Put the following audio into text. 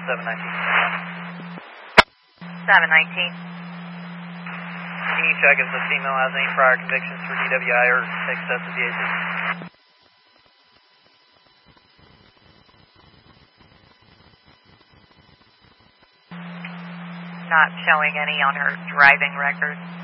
719. 719. Can you check if the female has any prior convictions for DWI or excessive VAC? Not showing any on her driving record.